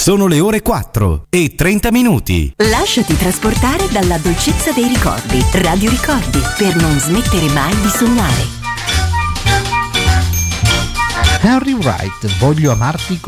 Sono le ore 4:30. Lasciati trasportare dalla dolcezza dei ricordi. Radio Ricordi, per non smettere mai di sognare. Henry Wright, voglio amarti